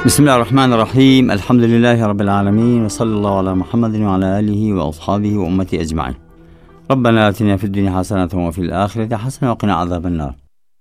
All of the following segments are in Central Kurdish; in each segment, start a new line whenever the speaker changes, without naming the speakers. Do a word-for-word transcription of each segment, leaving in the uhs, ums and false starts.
بسم الله الرحمن الرحيم. الحمد لله رب العالمين، وصلى الله على محمد وعلى آله وأصحابه وأمته أجمعين. ربنا آتنا في الدنيا حسنة وفي الآخرة حسنة وقنا عذاب النار.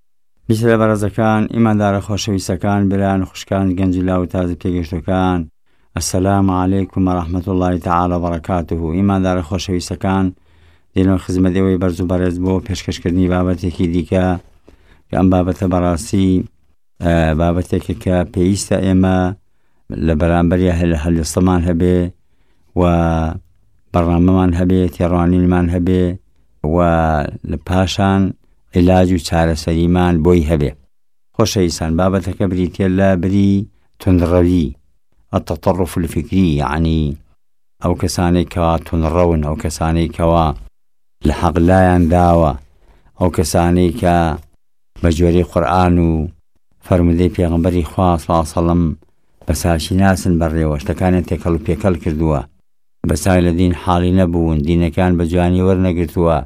بسم برزكان إيمان دار خوشويسكان بران خوشكان جنجلا وتازي بيجشتكان. السلام عليكم ورحمة الله تعالى وبركاته. إيمان دار خوشويسكان دينو خدمة دوي برزو برز بو پیشکش کردنی بابتێکی دیکە کە ئەم بابەتە بەڕاستی بابەتێکە کە پێویستە ئێمە لە بەرامبەری هەڵوێستەمان هەبێ و بەڕنامەمان هەبێ، تێڕوانینمان هەبێ و لە پاشان عیلاج و چارەسەریمان بۆی هەبێ. خۆشەویستان، بابەتەکە بریتێ لە بری توندڕەوی، التطرف الفکری، یعنی ئەو کەسانەی کەوا توندڕەون، ئەو کەسانەی کەوا لە حەق لایان داوە، ئەو کەسانەی کە بە جۆرەی قورئان و فەرمودەی پێغەمبەری خوا صلی الله عەلەیهی وسەڵەم بەساشی ناسن بەڕێوە، شتەکانیان تێکەڵ و پێکەڵ کردووە، بەسای لە دین حاڵی نەبوون، دینەکان بە جوانی وەرنەگرتووە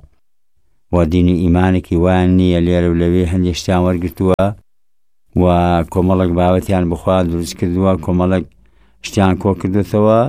و دینی ئیمانێکی وایان نییە، لێرە و لەوێ هەندێک شتیان وەرگرتووە و کۆمەڵک بابەتیان بخوا دروست کردووە، کۆمەڵک شتیان کۆ کردوتەوە.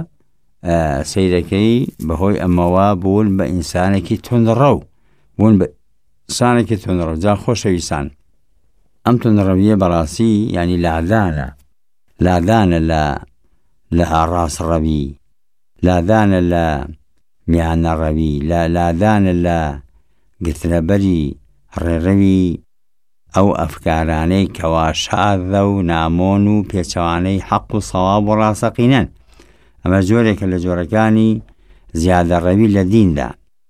سەیرەکەی بەهۆی ئەمەوە بوون بە ئینسانێکی توندڕەو، بوون بە ئینسانێکی توندڕەو. جا خۆشەویستان، ئەم توندڕەویە بەڕاستی یعنی لادانە لادانە لە لە ڕاستڕەوی، لادانە لە میانەڕەوی، لادانە لە گرتنەبەری ڕێڕەوی ئەو ئەفکارانەی کەوا شاذە و نامۆن و پێچەوانەی حەق و سەواب و ڕاستەقینەن. ئەمە جۆرێکە لە جۆرەکانی زیادەڕەوی لە دیندا.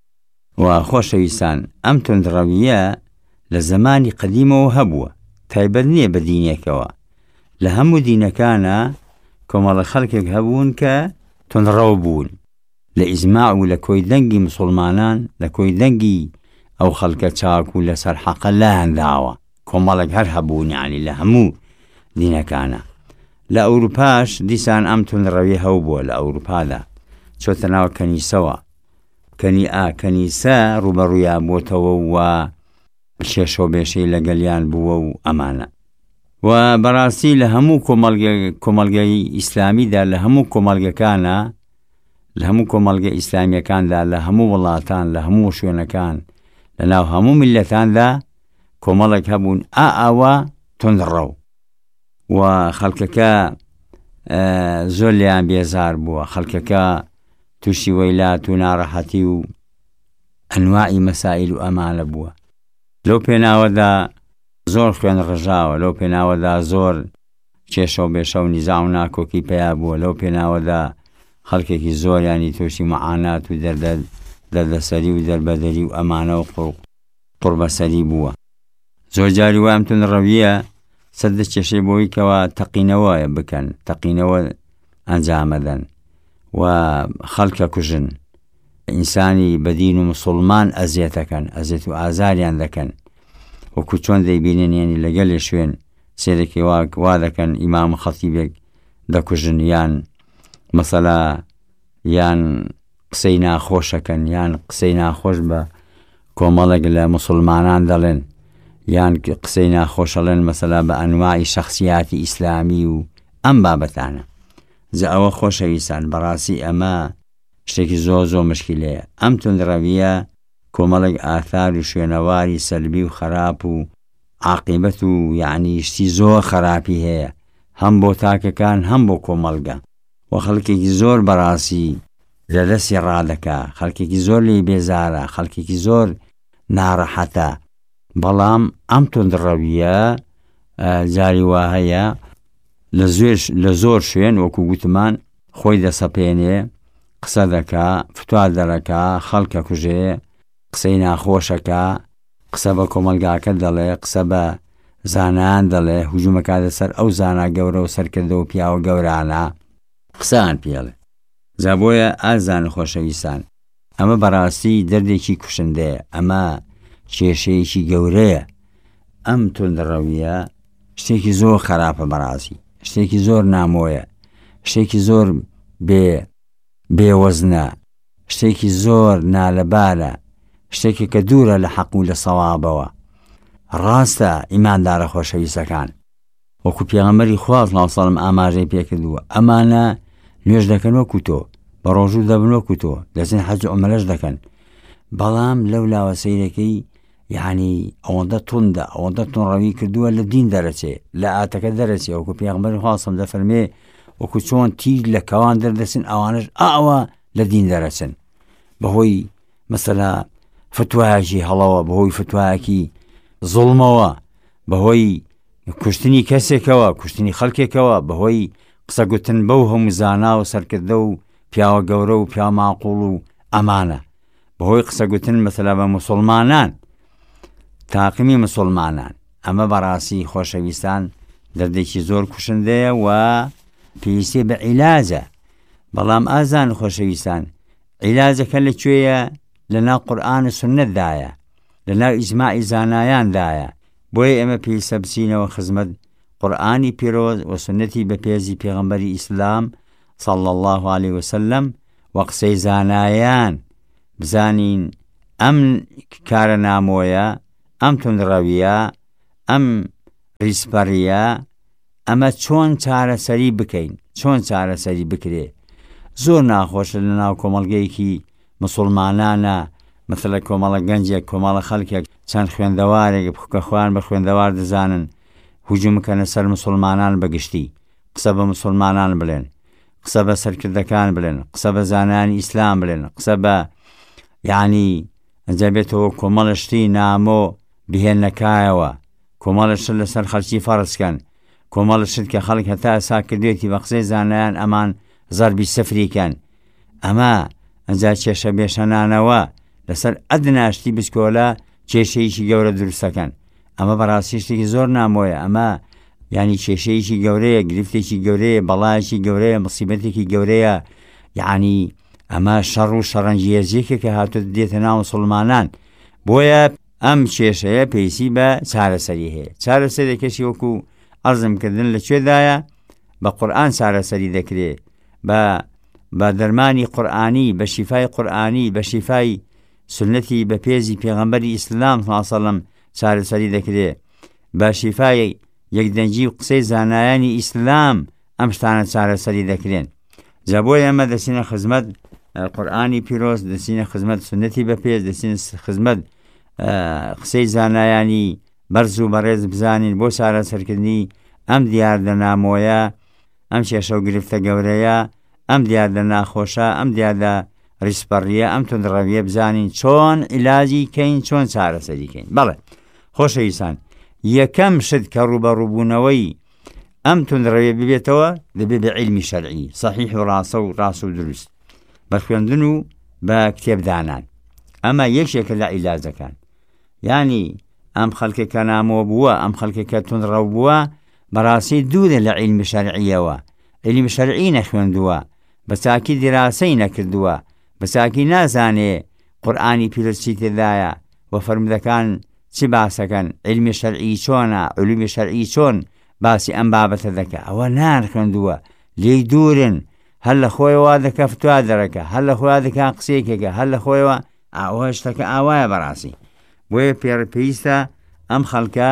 و خۆشەویستان، ئەم توندڕەویە لە زمانی قەدیمەوە هەبووە، تایبەت نییە بە دینێکەوە. لە هەموو دینەکانە کۆمەڵە خەڵکێک هەبوون کە توندڕەو بوون. لە ئیجماع و لە کۆی دەنگی مسڵمانان، لە کۆی دەنگی ئەو خەڵکە چاک و لەسەر حەقە لایان داوە، کۆمەڵێک هەر هەبوون، یعنی لە هەموو دینەکانە. لە ئەوروپاش دیسان ئەم توندڕەوی هەبووە، لە ئەوروپادا چۆتە ناو کەنیسەوە، کەنی ئا کەنیسە ڕوبەڕوویان بۆتەوە و شێشۆ بێشەی لەگەلیان بووە و ئەمانە. و بەڕاستی لە هەموو کۆمەڵگەی ئیسلامیدا، لە هەموو کۆمەڵگەکانە، لە هەموو کۆمەڵگە ئیسلامیەکاندا، لە هەموو وڵاتان، لە هەموو شوێنەکان، لە ناو هەموو میلەتاندا کۆمەڵێک هەبوون ئا ئاوا توندڕەو و خەڵکەکە زۆر لێیان بێزار بووە، خەڵکەکە تووشی وەیلات و ناڕەحەتی و ئەنواعی مەسائیل و ئەمانە بووە. لەو پێناوەدا زۆر خوێن ڕژاوە، لەو پێناوەدا زۆر کێشە و بێشە و نیزاع و ناکۆکی پێیا بووە، لەو پێناوەدا خەڵکێکی زۆریانی تووشی مەعانات و دەردەسەری و دەربەدەری و ئەمانە و قوربەسەری بووە. زۆر جاری وام توندڕەویە سەردە کێشەی بۆی کەوا تەقینەوەیە بکەن، تەقینەوە ئەنجامەدەن و خەڵکە کوژن، ئینسانی بەدین و مسڵمان ئەزیەتەکەن، ئەزیەت و ئازاریان دەکەن. وەکو چۆن دەیبینن، یعنی لەگەلێ شوێن سێرێکی وا دەکەن ئیمام و خەتیبێک دەکوژن، یان مەسەلا یان قسەی ناخۆشەکەن، یان قسەی ناخۆش بە کۆمەڵێک لە مسڵمانان دەڵێن، یان قسەی ناخۆشەڵێن مەسەلا بە ئەنواعی شەخسیاتی ئیسلامی و ئەم بابەتانە. جا ئەوە خۆشەویستان، بەڕاستی ئەمە شتێکی زۆر زۆر مشکلەیە. ئەم توندڕەویە کۆمەڵێک ئاثار و شوێنەواری سەلبی و خراپ و عاقیبەت و یعنی شتی زۆر خراپی هەیە، هەم بۆ تاکەکان هەم بۆ کۆمەڵگە، و خەڵکێکی زۆر بەڕاستی لە دەستی ڕادەکا، خەڵکێکی زۆر لێی بێزارە، خەڵکێکی زۆر ناڕەحەتە. بەڵام ئەم توندڕەویە جاری وا هەیە لە زۆر شوێن، وەکو گوتمان خۆی دەسەپێنێ، قسە دەکا، فتوا دەرەکا، خەڵکە کوژێ، قسەی ناخۆشەکە، قسە بە کۆمەلگاکە دەڵێ، قسە بە زانایان دەڵێ، هجوومەکە لەسەر ئەو زانا گەورە و سەرکردە و پیاوە گەورانە قسەیان پێڵێ. جا بۆیە ئازان خۆشەویستان، ئەمە بەڕاستی دەردێکی کوشندەیە، ئەمە کێشەیەکی گەورەیە. ئەم توندڕەویە شتێکی زۆر خراپە، بەڕاستی شتێکی زۆر نامۆیە، شتێکی زۆر بێ بێوەزنە، شتێکی زۆر نالەبارە، شتێکی کە دوورە لە حەق و لە سەوابەوە. ڕاستە ئیماندارە خۆشەویستەکان، وەکو پێغەمبەری خوا صلی الله عەلەیهی وسەلەم ئاماژەی پێ کردووە ئەمانە نوێژ دەکەن وەکو تۆ بە ڕۆژوو دەبن وەکو تۆ دەچن حەج و عومرەش دەکەن بەڵام لەو لاوە سەیرەکەی یعنی ئەوەندە توندە ئەوەندە توندڕەوی کردووە لە دین دەرەچێ لە ئاتەکە دەرەچێ وەکو پێغەمبەری خوا صلی الله عەلەیهی وسەلەم دەفەرمێ وەکو چۆن تیر لە کەوان دەردەچن ئەوانش ئاوە لە دین دەرەچن بەهۆی مەسەلا فتوایەکی هەڵەوە بەهۆی فتوایەکی زوڵمەوە بەهۆی کوشتنی کەسێکەوە کوشتنی خەڵکێکەوە بەهۆی قسە گوتن بەو هەموو زانا و سەرکردە و پیاوە گەورە و پیا ماقوڵ و ئەمانە بەهۆی قسە گوتن مەسەلا بە موسڵمانان تاقیمی موسڵمانان ئەمە بەڕاستی خۆشەویستان دەردێکی زۆر کوشندەیە و پێویستێ بە عیلاجە بەڵام ئازان خۆشەویستان عیلاجەکە لەکوێیە لەناو قورئان و سوننەتدایە لەناو ئیجماعی زانایاندایە بۆیە ئێمە پێویستە بچینەوە خزمەت قورئانی پیرۆز و سنەتی بەپێزی پێغەمبەری ئیسلام صلی الله علیه وسلم و قسەی زانایان بزانین ئەم کارە نامۆیە ئەم توندڕەویە ئەم ڕیسپەڕیە ئەمە چۆن چارەسەری بکەین چۆن چارەسەری بکرێ زۆر ناخۆشە لە ناو کۆمەڵگەیەکی مسڵمانانە مەثڵە کۆمەڵە گەنجێک کۆمەڵە خەڵکێک چەند خوێندەوارێک کە خوان بە خوێندەوار دەزانن هجوم بکەنە سەر مسڵمانان بەگشتی قسە بە مسڵمانان بڵێن قسە بە سەرکردەکان بڵێن قسە بە زانانی ئیسلام بڵێن قسە بە یعنی ئەنجا بێتەوە کۆمەڵە شتی نامۆ بهێنەکایەوە کۆمەڵە شت لەسەر خەڵکی فەرزکەن کۆمەڵە شت کە خەڵک هەتا ئەسا کردوێتی بە قسەی زانایان ئەمان زەربی سەفریکەن ئەمە ئەنجا کێشە بێشەنانەوە لەسەر ئەدناشتی بچکۆلە کێشەیەکی گەورە دروستەکەن ئەمە بەڕاستی شتێکی زۆر نامۆیە ئەمە یعنی کێشەیەکی گەورەیە گرفتێکی گەورەیە بەڵایەکی گەورەیە مصیبەتێکی گەورەیە یعنی ئەمە شەڕ و شەڕەنجێزیەکێک کە هاتووە دێتە ناو مسڵمانان بۆیە ئەم کێشەیە پێویستی بە چارەسەری هەیە چارەسەرێکەشی وەکو ئەرزمکردن لەکوێدایە بە قورئان چارەسەری دەکرێت بە بە دەرمانی قورئانی بە شیفای قورئانی بە شیفای سنەتی بەپێزی پێغەمبەری ئیسلام صلی الله عەلەیهی وسەلەم چارەسەری دەکرێت بە شیفای یەکدەنجی و قسەی زانایانی ئیسلام ئەم شتانە چارەسەری دەکرێن جا بۆیە ئەمە دەچینە خزمەت قورئانی پیرۆز دەچینە خزمەت سنەتی بەپێز دەچینە خزمەت قسەی زانایانی بەرز و بەڕێز بزانین بۆ چارەسەرکردنی ئەم دیاردە نامۆیە ئەم کێشە و گرفتە گەورەیە ئەم دیاردە ناخۆشە ئەم دیاردە ڕیسپەڕیە ئەم توندڕەویە بزانین چۆن عیلاجی کەین چۆن چارەسەری کەین بەڵێ خۆشەویستان یەکەم شت کە ڕوبەڕووبوونەوەی ئەم توندڕەویە ببێتەوە دەبێت بە عیلمی شەرعی سەحیح و ڕاستە و ڕاست و دروست بە خوێندن و بە کتێبدانان ئەمە یەکێکە لە عیلاجەکان یعنی ئەم خەڵکێکە نامۆ بووە ئەم خەڵکێکە توندڕەو بووە بەڕاستی دوورە لە عیلمی شەرعیەوە عیلمی شەرعی نەخوێندووە بە چاکی دیراسەی نەکردووە بە چاکی نازانێ قورئانی پیرۆز چی تێدایە و فەرمودەکان چی باسەکەن عیلمی شەرعی چۆنە علومی شەرعی چۆن باسی ئەم بابەتە دەکە ئەوە نانخوێندووە لێی دوورن هەر لە خۆیەوە دەکە فتوا دەرەکە هەر لە خۆیان دەکا قسەیەکێکە هەر لە خۆیەوە ئەوە شتەکە ئاوایە بەڕاستی بۆیە پێویستە ئەم خەڵکە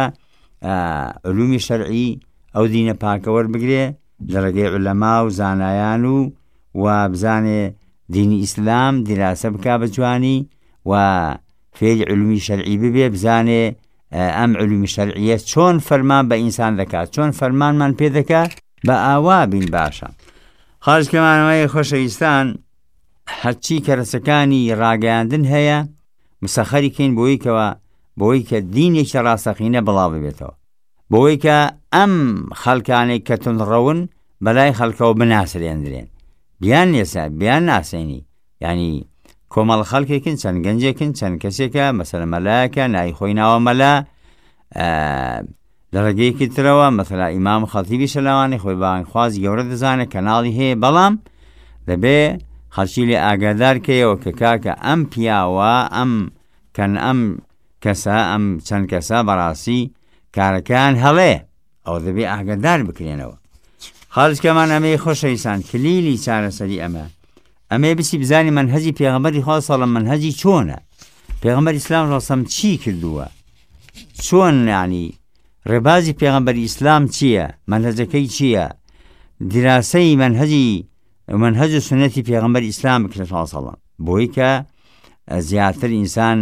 علومی شەرعی ئەو دینە پاکە وەربگرێ لە ڕێگەی عولەما و زانایان و و بزانێ دینی ئیسلام دیراسە بکا بەجوانی و فێری علومی شەرعی ببێ بزانێ ئەم علومی شەرعیە چۆن فەرمان بە ئینسان دەکات چۆن فەرمانمان پێ دەکات بە ئاوا بین باشە خاڵشکەمانەوەی خۆشەویستان هەرچی کەرەسەکانی ڕاگەیاندن هەیە مسەخەری کەین بۆی کەوە بۆی کە دینێکی ڕاستەقینە بڵاو ببێتەوە بۆی کە ئەم خەڵکانێک کە توندڕەون بەلای خەڵکەوە بناسرێنرێن بیان نێسا بیان ناسێنی یعنی کۆمەڵ خەڵکێکن چەند گەنجێکن چەند کەسێکە مەسەلە مەلایەکە نای خۆی ناوە مەلا لە ڕێگەیەکی ترەوە مەسەلا ئیمام خەتیبی شەلاوانی خۆی بانگخوازی گەورە دەزانێت کەناڵی هەیە بەڵام دەبێ خەڵکی لێ ئاگادارکەیەوە کە کاکە ئەم پیاوە ئەم کەن ئەم کەسە ئەم چەند کەسە بەڕاستی کارەکان هەڵێ ئەو دەبێ ئاگادار بکرێنەوە خاڵچکەمان ئەمەی خۆشەویستان کلیلی چارەسەری ئەمە ئەمێ بسی بزانی منهەجی پێغەمبەری خوا سەڵەم منهەجی چۆنە پێغەمبەر ئیسلام ڕاستەم چی کردووە چۆن یعنی ڕێبازی پێغەمبەری ئیسلام چییە؟ منهەجەکەی چییە؟ دراسەی منهەجی منهەج و سنەتی پێغەمبەری ئیسلام بکرێت صلی الله علیه وسلم، بۆی کە زیاتر ئینسان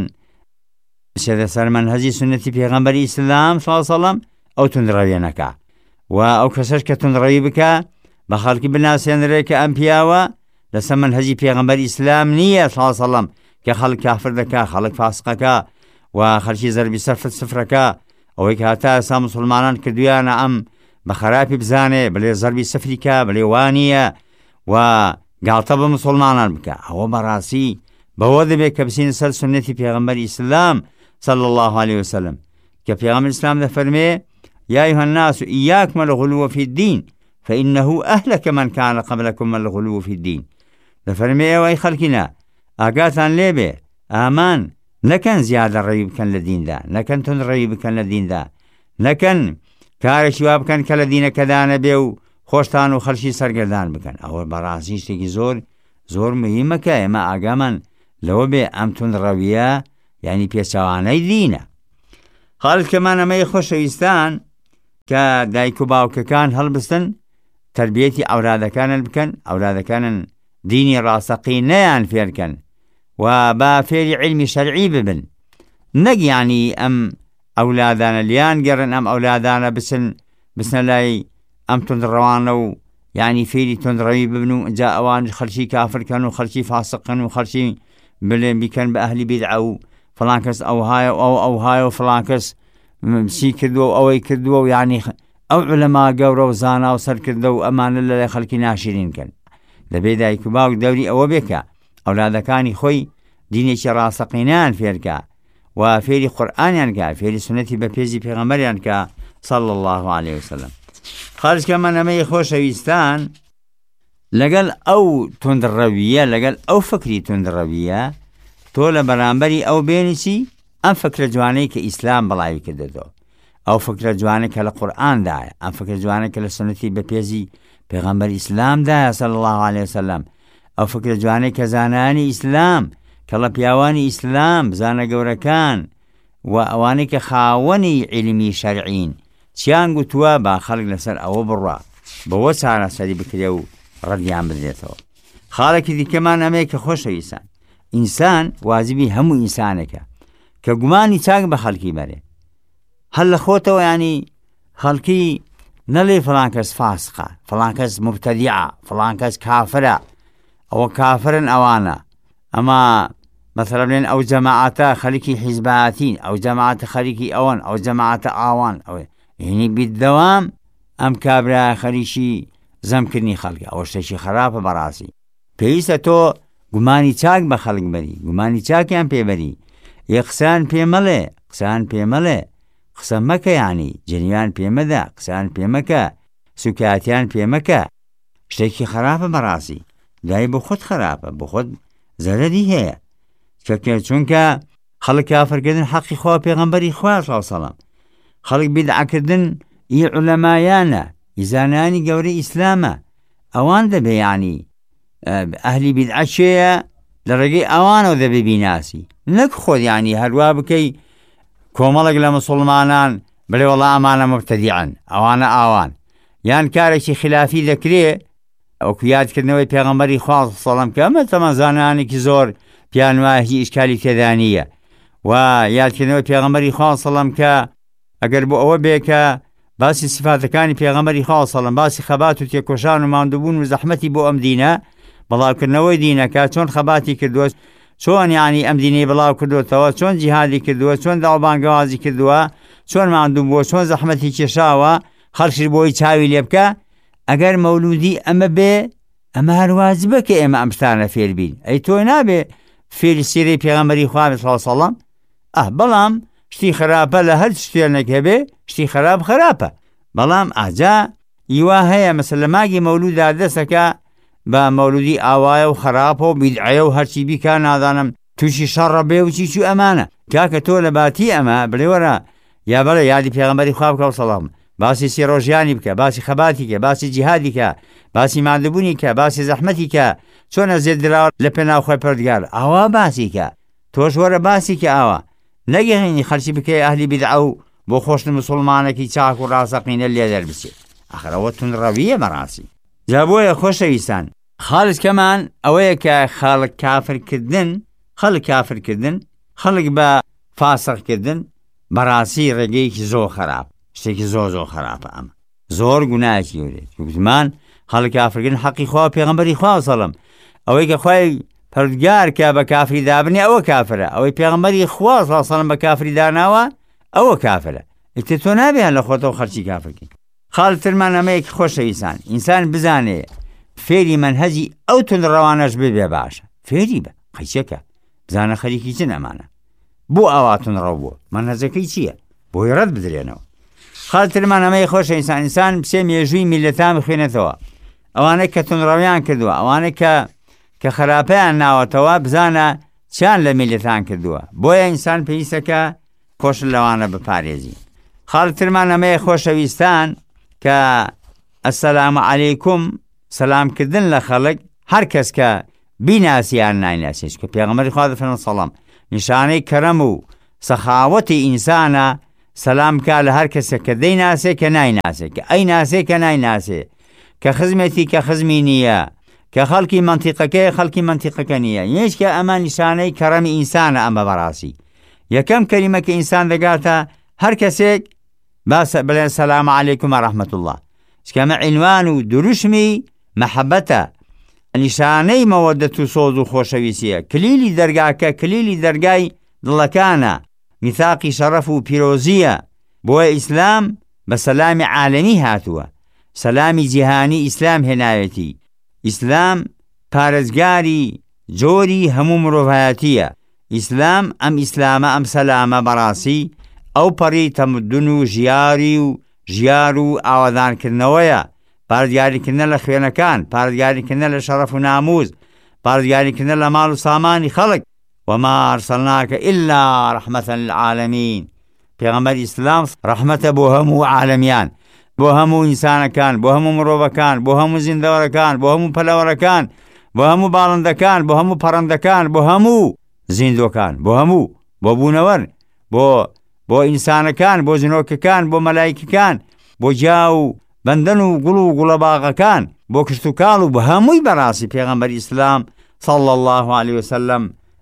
بچێتە سەر منهەجی سنەتی پێغەمبەری ئیسلام صلی الله علیه وسلم ئەو توندڕەویە نەکا، و ئەو کەسەش کە توندڕەوی بکە بە خەڵکی بناسێنرێت کە ئەم پیاوە لەسەر منهەجی پێغەمبەری ئیسلام نییە صلی الله علیه وسلم، کە خەڵک کافر دەکا، خەڵک فاسقەکە و خەڵکی زەربی سەرفت سفرەکە، ئەوەی کە هەتا ئێستا موسڵمانان کردویانە ئەم بە خراپی بزانێ بڵێ زەربی سفریکە، بڵێ وانییە و گاڵتە بە موسڵمانان بکە. ئەوە بەڕاستی بەوە دەبێت کە بچینە سەر سنەتی پێغەمبەری ئیسلام صلی الله عليه وسلم، کە پێغەمبەری ئیسلام دەفەرمێ یا ئەیها الناس إياكم الغلو في الدين فإنه أهلك من كان قبلكم الغلو في الدين. دەفەرمێ ئێوەی خەڵکینە ئاگاتان لێبێ، ئامان نەکەن زیادە ڕێوی بکەن لە دیندا، نەکەن تون ڕێوی بکەن لە دیندا، نەکەن کارێکی وا بکەن کە لە دینەکەدا نەبێ و خۆشتان و خەڵکی سەرگەردان بکەن. ئەوە بەڕاستی شتێکی زۆر زۆر مهمەکە ئێمە ئاگامان لەوە بێ ئەم تون ڕەویە یعنی پێچەوانەی دینە. خاڵکەمان ئەمەی خۆشەویستان کە دایک و باوکەکان هەڵبستن تربیەتی ئەولادەکانن بکەن، ئەولادەکانن دینی ڕاستەقینەیان فێرکەن و با فێری علمی شەرعی ببن، نەک یعنی ئەم ئەولادانە لیان گەڕن، ئەم ئەولادانە بچن بچنە لای ئەم توندڕەوانە و یعنی فێری توندڕەوی ببن و جا ئەوان خەڵکی کافرکەن و خەڵکی فاسقن و خەڵکی بڵێن بیکەن بە ئەهلی بیدعە و فڵان کەس ئەوهایە و ئەو ئەوهایە و فڵان کەس چی کردووە و ئەوەی کردووە و یعنی ئەو عولەما گەورە و زانا و سەرکردە و ئەمانە لە لای خەڵکی ناشرینکەن. دەبێت دایک و باوک دەوری ئەوە بێکە ئەولادەکانی خۆی دینێکی ڕاستەقینەیان فێرکە و فێری قورئانیان کە، فێری سنەتی بە پێزی پێغەمبەریان کە صلی الله عليه وسلم. خارجکەمان ئەمەی خۆشەویستان لەگەڵ ئەو توندڕەویە، لەگەڵ ئەو فکری توندڕەویە تۆ لە بەرامبەری ئەو بێنی چی؟ ئەم فکرە جوانەی کە ئیسلام بەڵاوی کردێتەوە، ئەو فکرە جوانە کە لە قورئاندایە، ئەم فکرە جوانە کە لە سنەتی بە پێزی پێغەمبەر ئیسلامدایە صلی الله عليه وسلم، ئەو فکرە جوانەی کە زانانی ئیسلام کە لە پیاوانی ئیسلام زانە گەورەکان و ئەوانەی کە خاوەنی علمی شەرعین چیان گوتووە با خەڵک لەسەر ئەوە بڕوا بەوە چارەسەری بکرێ و ڕەدیان بدرێتەوە. خاڵێکی دیکەمان ئەمەیە کە خۆشەویستان، ئینسان واجبی هەموو ئینسانێکە کە گومانی چاک بە خەڵکی بەرێ، هەر لە خۆتەوە ینی خەڵکی نەڵێ فڵان کەس فاسقە، فڵان کەس مبتەدیعە، فڵان کەس کافرە، ئەوە کافرن ئەوانە، ئەمە مەثەڵەن بڵێن ئەو جەماعەتە خەریکی حیزبایەتین، ئەو جەماعەتە خەریکی ئەوەن، ئەو جەماعەتە ئاوان، ئەوێ یعنی بیدەوام ئەم کابرا خەریکی زەمکردنی خەڵکە، ئەوە شتێکی خراپە بەڕاستی. پێویستە تۆ گومانی چاک بە خەڵک بەری، گومانی چاکیان پێبەری، یە قسان پێ مەڵێ، قسان پێ مەڵێ، قسە مەکە یعنی جنیان پێمەدا، قسان پێمەکە، سوکاتیان پێمەکە، شتێکی خراپە بەڕاستی، لای بۆ خۆت خراپە، بۆ خۆت زەرەری هەیە، چونکە خەڵک کافرکردن حەقی خوا پێغەمبەری خوا صلی الله علیه وسلم، خەڵک بیدعەکردن ئی عولەمایانە، ئی زانانی گەورەی ئیسلامە، ئەوان دەبێ یعنی ئەهلی بیدعە چێیە لە ڕێگەی ئەوانەوە دەبێ بیناسی، نەک خۆت یعنی هەروە بکەی کۆمەڵێک لە مسڵمانان بڵێ وەڵا ئەمانە مبتەدیعن، ئەوانە ئاوان، یان کارێکی خلافی دەکرێ ئەوکو یادکردنەوەی پێغەمبەری خوا صلی الله علیه وسلم کە ئەمە تەمەن زانانێکی زۆر پیان وایە هیچ ئیشکالی تێدا نییە، و یادکردنەوەی پێغەمبەری خوا صلی الله علیه وسلم کە ئەگەر بۆ ئەوە بێ کە باسی سفاتەکانی پێغەمبەری خوا صلی الله علیه وسلم، باسی خەبات و تێکۆشان و ماندووبوون و زەحمەتی بۆ ئەم دینە بەڵاوکردنەوەی دینەکە چۆن خەباتی کردووە، چۆن یعنی ئەم دینەی بڵاو کردوێتەوە، چۆن جیهادی کردووە، چۆن داوابانگەوازی کردووە، چۆن ماندوو بووە، چۆن زەحمەتی کێشاوە، خەڵکیش بۆی چاوی لێ بکە، ئەگەر مەولودی ئەمە بێ ئەمە هەر واجبە کە ئێمە ئەم شتانە فێر بین. ئەی تۆ نابێ فێری سیرەی پێغەمبەری خوا صلی الله علیه وسلم، ئەه بەڵام شتی خراپە لە هەر شتێنێک هەبێ شتی خراپ خراپە، بەڵام ئاجا ئیوا هەیە مەسەلە لە ماگی مەولودا دەستەکە بە مەولودی ئاوایە و خراپە و بیدعەیە و هەرچی بیکە نادانم تووشی شەڕە بێ و چیچ و ئەمانە، کاکە تۆ لە باتی ئەمە بڵێ وەرە یا بەڵێ یادی پێغەمبەری خوا بکە سەڵام، باسی سی ڕۆژیانی بکە، باسی خەباتی کە، باسی جیهادی کە، باسی ماندووبوونی کە، باسی زەحمەتی کە، چۆنە زێر دراوە لە پێناو خۆی پەروەردگار، ئاوا باسی کە، تۆش وەرە باسی کە ئاوا نەگەڕێنی خەڵکی بکەی ئەهلی بیدعە و بۆ خۆشت مسلمانێکی چاک و ڕاستەقینە لێ دەربچێت ئەخرەوە تونڕەویە بەڕاستی. جا بۆیە خۆشەویستان خاڵچکەمان ئەوەیە کە خەڵک کافرکردن خەڵک کافرکردن خەڵک بە فاسقکردن بەڕاستی ڕێگەیەکی زۆر خراپ شتێکی زۆر زۆر خراپە ئەمە زۆر گوناهێکی گەورەیە گوتمان خەڵک کافرکردن حەقی خوا پێغەمبەری خوا سەڵەم ئەوەی کە خوای پەروەردگار کە بە کافری دابنێ ئەوە کافرە ئەوەی پێغەمبەری خوا سەڵەم بە کافری داناوە ئەوە کافرە ئیتر تۆ نابێت لە خۆتەوە خەڵکی کافرکەی. خاڵترمان ئەمەیەکی خۆشەویستان ئینسان بزانێ فێری منهەجی ئەو تونڕەوانەش ببێ باشە فێری بە قەیچەکە بزانە خەریکی چ نەمانە بۆ ئەوا تونڕەو بووە منهەجەکەی چییە بۆی ڕەت بدرێنەوە. خاڵترمان ئەمەیە خۆشەویستان ئینسان بچێ مێژووی میلەتان بخوێنێتەوە ئەوانەی کە تونڕەویان کردووە ئەوانەی کە کە خراپەیان ناوەتەوە بزانە چیان لە میلەتان کردووە بۆیە ئینسان پێویستەکە خۆش لەوانە بپارێزی. خاڵترمان ئەمەیە خۆشەویستان کە ئەسەلام عەلەیکوم سەلامکردن لە خەڵک هەر کەس کە بیناسییان نایناسێت کە پێغەمبەری خوا دەفەرمێ سەڵام نیشانەی کەرەم و سەخاوەتی ئینسانە سەلام کا لە هەر کەسێک کە دەیناسێ کە نایناسێ کە ئەیناسێ کە نایناسێ کە خزمەتی کە خزمی نییە کە خەڵکی منتیقەکەی خەڵکی منتیقەکە نییە یەش کە ئەمە نیشانەی کەرەمی ئینسانە ئەمە بەڕاستی. یەکەم کەلیمە کە ئینسان دەگاتە هەر کەسێک باسە بڵێن سەلام عەلەیکوم ڕەحمەت الله چکەمە عنوان و دروشمی مەحەبەتە نیشانەی مەوەدەت و سۆز و خۆشەویستیە کلیلی دەرگاکە کلیلی دەرگای دڵەکانە میثاقی شەرەف و پیرۆزیە بۆیە ئیسلام بە سەلامی عالەمی هاتووە سەلامی جیهانی ئیسلام هێناوێتی ئیسلام پارێزگاری جۆری هەموو مرۆڤایەتیە ئیسلام ئەم ئیسلامە ئەم سەلامە بەڕاستی ئەو پەڕی تەمدن و ژیاری و ژیار و ئاوادانکردنەوەیە پارێزگاریکردنە لە خوێنەکان پارێزگاریکردنە لە شەرەف و ناموز پارێزگاریکردنە لە ماڵ و سامانی خەڵک وما أرسلناك إلا رحمة للعالمين پێغەمبەری ئیسلام ڕەحمەتە بۆ هەموو عالەمیان بۆ هەموو ئینسانەکان بۆ هەموو مرۆڤەکان بۆ هەموو زیندەوەرەکان بۆ هەموو پەلەوەرەکان بۆ هەموو باڵندەکان بۆ هەموو پەڕەندەکان بۆ هەموو زیندۆکان بۆ هەموو بۆ بوونەوەر بۆ بۆ ئینسانەکان بۆ زنۆکەکان بۆ مەلایکەکان بۆ جا و بەندەن و گوڵ و گوڵەباغەکان بۆ کشت و کاڵ و بە هەمووی بەڕاستی پێغەمبەری ئیسلام صلی الله علیه وسلم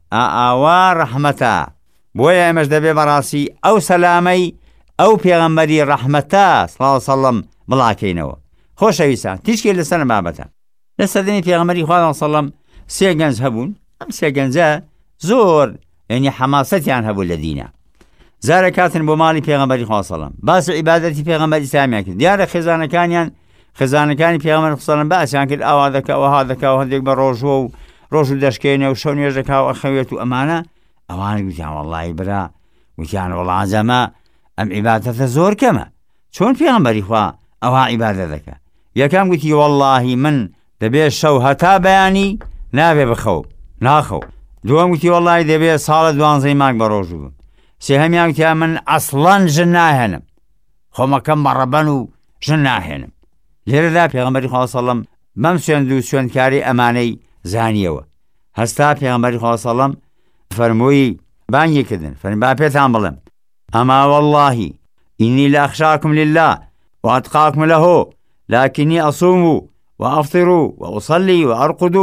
ئاوا ڕەحمەتە بۆیە ئێمەش دەبێ بەڕاستی ئەو سەلامەی ئەو پێغەمبەری ڕەحمەتە صلی الله علیه وسلم بڵاکەینەوە. خۆشەویستان تیشکێ لەسەر بابەتە لە سەردەمی پێغەمبەری خوا صلی الله علیه وسلم سێ گەنج هەبوون ئەم سێ گەنجە زۆر یعنی حەماسەتیان هەبوو لە دینە زارە کاتن بۆ ماڵی پێغەمبەری خوا صلی الله علیه وسلم باسی عیبادەتی پێغەمبەری ئیسلامیان کرد دیارە خێزانەکانیان خێزانەکانی پێغەمبەری صلی الله علیه وسلم باسییان کرد ئاوا دەکا ئەوها دەکا و هەندێک بە ڕۆژوە و ڕۆژ و دەشکێنێ و شەو نوێژ دەکا و ئەخەوێت و ئەمانە ئەوان گوتیان وەڵڵاهی برا گوتیان وەڵڵا ئەنجەمە ئەم عیبادەتە زۆر کەمە چۆن پێغەمبەری خوا ئەوها عیبادەت دەکا یەکەم گوتی وەڵڵاهی من دەبێت شەو هەتا بەیانی نابێ بخەو ناخەو دووەم گوتی وەڵڵاهی دەبێت ساڵە دوانزەی مانگ بە ڕۆژ بوو سێهەمیان گوتیان من ئەسڵەن ژن ناهێنم خۆمەکەم بەڕەبەن و ژن ناهێنم. لێرەدا پێغەمبەری خوا صلی الله علیه وسلم بەم سوێند و سوێندکاری ئەمانەی زانیەوە هەستا پێغەمبەری خوا صلی الله علیه وسلم فەرمووی بانگی کردن فەرمی با پێتان بڵێم ئەما والله إني لأخشاكم لله وأتقاكم له لكني أصوم وأفطر وأصلي وأرقد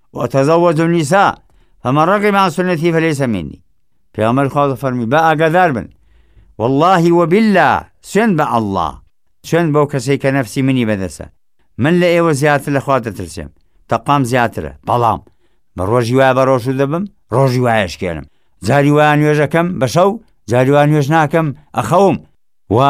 وأتزوج النساء فمن رغب عن سنتي فليس مني. پیغمبر خدا فرمی با آگادار بن والله وبالله سن با الله سن بو کسی که نفسی منی بدسه من لئیو زیادتر لخواد ترسیم تقام زیادتره بلام بروجی وای بروشو دبم روجی وایش کردم زاری وای نویجکم بشو زاری وای نویج ناکم اخوم و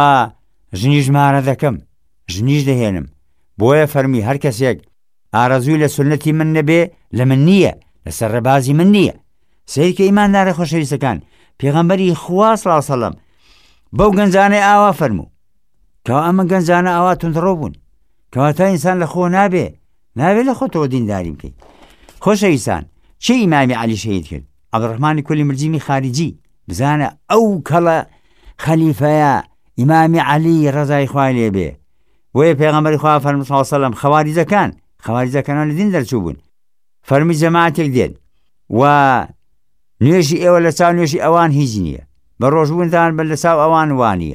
جنیج ماره دکم جنیج دهینم بویا فرمی هر کسی یک آرزوی لسنتی من نبی لمن نیه لسر بازی من نیه سید که ایمان داره خوشویستەکان پێغەمبەری خوا صلی الله علیه وسلم بەو گەنجانەی ئاوا فەرموو کەوا ئەمە گەنجانە ئاوا تونتڕۆ بوون کەواتە ئینسان لە خۆ نابێ نابێ لە خۆتەوە دینداری بکەیت. خۆشەویستان چه ئیمامی عەلی شەهید کرد عەبدوڕەحمانی کولی مرجیمی خارجی بزانە ئەو کەڵە خەلیفەیە ئیمامی عەلی ڕەزای خوای لێ بێ بۆیە پێغەمبەری خوا فەرمووی صلی الله علیه وسلم خەواریجەکان خەواریجەکانان لە دین دەرچوو بوون فەرمی جەماعەتێک دێن و نوێژی ئێوە لە چاو نوێژی ئەوان هیچ نییە بە ڕۆژبوونتان بە لە چاو ئەوان وانیە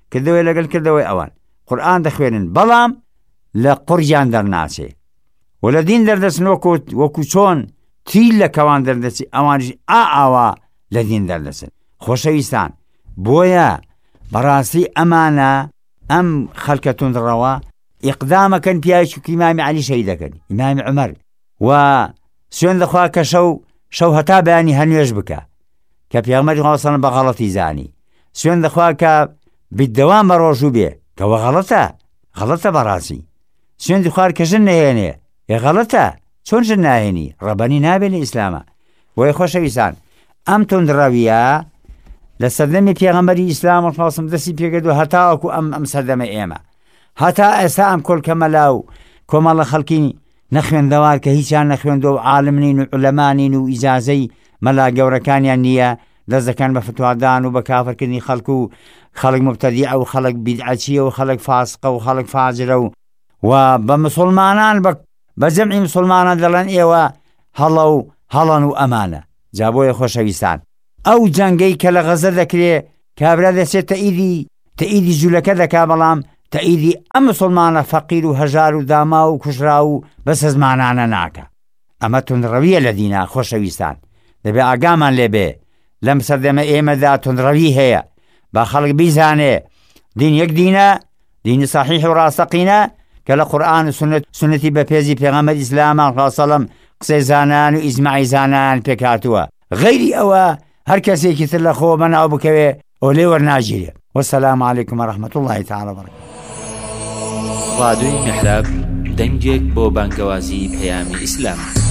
کردەوەی لەگەڵ کردەوەی ئەوان قورئان دەخوێنن بەڵام لە قورجیان دەرناچێ و لە دین دەردەچن وەکو چۆن تیل لە کەوان دەردەچی ئەوانش ئا ئاوا لە دین دەردەچن. خۆشەویستان بۆیە بەڕاستی ئەمانە ئەم خەڵکە توندڕەوە ئیقدامەکەن پیاوێکی ئیمامی عەلی شەهید دەکەن ئیمامی عومەر و سوێن دەخوا کە شەو شەو هەتا بەیانی هەنوێژ بکە کە پێغەمبەری خوا سەڵەم بە غەڵەتی زانی سوێن دەخوا کە بیدەوام بە ڕۆژوو بێ کەوە غەڵەتە غەڵەتە بەڕاستی سوێن دەخوار کە ژن نەهێنێ ێ غەڵەتە چۆن ژن ناهێنی ڕەبەنی نابێت لە ئیسلامە. وەی خۆشەویستان ئەم توندڕەویە لە سەردەمی پێغەمبەری ئیسلام ڕسم دەستی پێکردو هەتاوەکو ئەم ئەم سەردەمە ئێمە هەتا ئێستا ئەم کۆلکەمەلا و کۆمەڵە خەڵکی نەخوێندەوار کە هیچیان نەخوێندەوە و عالم نین و عولەما نین و ئیجازەی مەلا گەورەکانیان نییە دەست دەکەن بە فتوادان و بە کافرکردنی خەڵک و خەڵک مبتەدیع و خەڵک بیدعەچیە و خەڵک فاسقە و خەڵک فاجرە و و بە مسڵمانان بە جەمعی مسڵمانان دەڵێن ئێوە هەڵە و هەڵەن و ئەمانە. جا بۆیە خۆشەویستان ئەو جەنگەی کە لە غەزە دەکرێ کابرا دەچێت تەئیدی تەئیدی جوولەکە دەکا بەڵام تەئیدی ئەم مسڵمانە فەقیر و هەژار و داما و کوژرا و بەسە زمانانە ناکە. ئەمە توندڕەویە لە دینە. خۆشەویستان دەبێ ئاگامان لێبێ لەم سەردەمە ئێمەدا توندڕەوی هەیە با خەڵک بیزانێ دین یەک دینە دینی صحیح و ڕاستەقینە کە لە قورئان و سنەتی بەپێزی پێغەمبەری ئیسلام سەڵەم قسەی زانان و ئیجماعی زانان پێکهاتووە. غەیری ئەوە هەر کەسێکی تر لە خۆ بەناو بکەوێ ئەو لێ وەرناگیرێ. وەسەلام عەلەیکم وەڕەحمەتوڵڵاهی تەعالە وبەرەکاتوه.
ڕادیۆی میحراب دەنگێک بۆ بانگەوازی پەیامی ئیسلام.